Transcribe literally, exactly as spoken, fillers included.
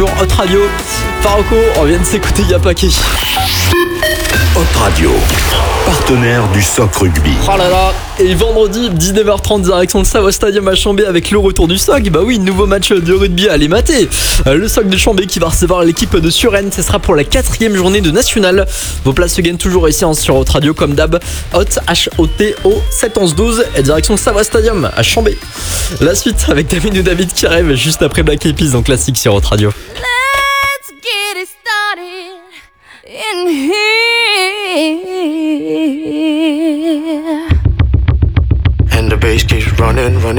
toujours Hot Radio. Faroko, on vient de s'écouter Yapake. Hot Radio, partenaire du S O C Rugby. Oh là là. Et vendredi, dix-neuf heures trente, direction le Savoie Stadium à Chambé avec le retour du S O C. Bah oui, nouveau match de rugby à aller mater. Le S O C de Chambé qui va recevoir l'équipe de Suresnes. Ce sera pour la quatrième journée de nationale. Vos places se gagnent toujours ici hein, sur Hot Radio comme d'hab. Hot, H O T O sept onze douze et direction le Savoie Stadium à Chambé. La suite avec David ou David qui rêve juste après Black Eyed Peas en classique sur Hot Radio. Let's get it started in here. And the bass keeps running, running.